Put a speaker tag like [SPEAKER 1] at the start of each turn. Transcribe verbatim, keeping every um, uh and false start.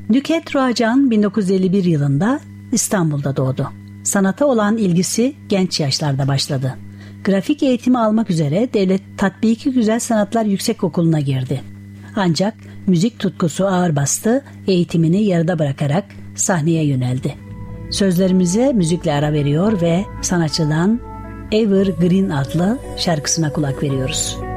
[SPEAKER 1] Nükhet Ruacan bin dokuz yüz elli bir yılında İstanbul'da doğdu. Sanata olan ilgisi genç yaşlarda başladı. Grafik eğitimi almak üzere Devlet Tatbiki Güzel Sanatlar Yüksekokulu'na girdi. Ancak müzik tutkusu ağır bastı, eğitimini yarıda bırakarak sahneye yöneldi. Sözlerimize müzikle ara veriyor ve sanatçıdan Evergreen adlı şarkısına kulak veriyoruz.